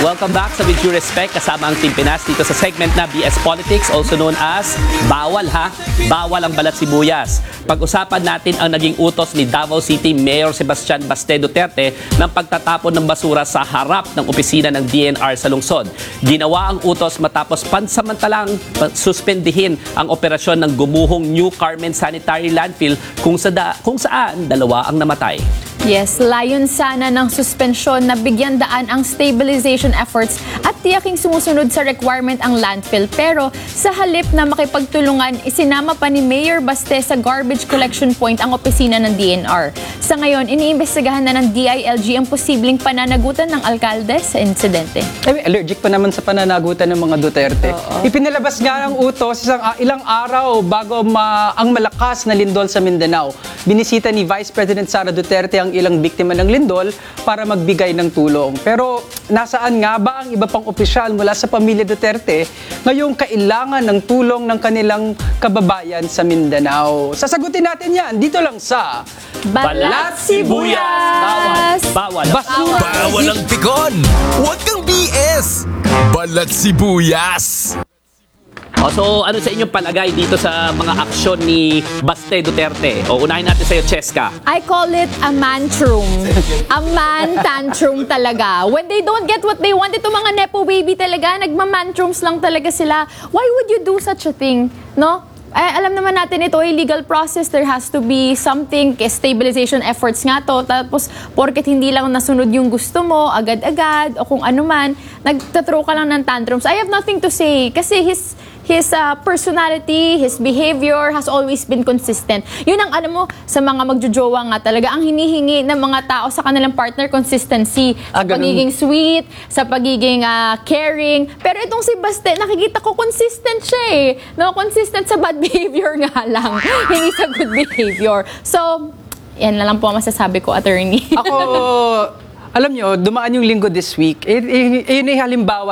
Welcome back sa With Due Respect, kasama ang Team Pinas dito sa segment na BS Politics, also known as Bawal ha, Bawal ang Balat Sibuyas. Pag-usapan natin ang naging utos ni Davao City Mayor Sebastian Baste Duterte ng pagtatapon ng basura sa harap ng opisina ng DNR sa lungsod. Ginawa ang utos matapos pansamantalang suspendihin ang operasyon ng gumuhong New Carmen Sanitary Landfill kung saan dalawa ang namatay. Yes, layon sana ng suspensyon na bigyan daan ang stabilization efforts at tiyaking sumusunod sa requirement ang landfill. Pero sa halip na makipagtulungan, isinama pa ni Mayor Baste sa garbage collection point ang opisina ng DNR. Sa ngayon, iniimbestigahan na ng DILG ang posibleng pananagutan ng alkalde sa insidente. Allergic pa naman sa pananagutan ng mga Duterte. Ipinalabas nga ang utos ilang araw bago ang malakas na lindol sa Mindanao. Binisita ni Vice President Sara Duterte ang ilang biktima ng lindol para magbigay ng tulong. Pero nasaan nga ba ang iba pang opisyal mula sa pamilya Duterte ngayong kailangan ng tulong ng kanilang kababayan sa Mindanao? Sasagutin natin yan dito lang sa Balat Sibuyas! Bawal! Basura! Bawal ang pikon! Huwag kang BS! Balat Sibuyas! So ano sa inyong palagay dito sa mga aksyon ni Baste Duterte? O unahin natin sa'yo, Cheska. I call it a mantrum. A man tantrum talaga. When they don't get what they want, itong mga nepo baby talaga, nagmamantrums lang talaga sila. Why would you do such a thing? No? Alam naman natin ito ay legal process. There has to be something, stabilization efforts nga to. Tapos, porket hindi lang nasunod yung gusto mo, agad-agad, o kung ano man, nagtathrow ka lang ng tantrums. I have nothing to say. Kasi his personality, his behavior has always been consistent. Yun ang alam mo, sa mga magjojowa nga talaga, ang hinihingi ng mga tao sa kanilang partner, consistency. Sa pagiging sweet, sa pagiging caring. Pero itong si Baste, nakikita ko consistent siya eh. No? Consistent sa bad behavior nga lang. Hindi sa good behavior. So, yan na lang po ang masasabi ko, attorney. Ako, alam nyo, dumaan yung linggo this week. Yun ay halimbawa